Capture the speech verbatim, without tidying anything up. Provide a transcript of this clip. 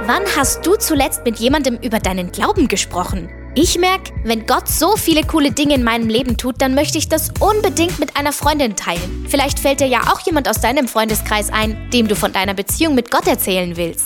Wann hast du zuletzt mit jemandem über deinen Glauben gesprochen? Ich merke, wenn Gott so viele coole Dinge in meinem Leben tut, dann möchte ich das unbedingt mit einer Freundin teilen. Vielleicht fällt dir ja auch jemand aus deinem Freundeskreis ein, dem du von deiner Beziehung mit Gott erzählen willst.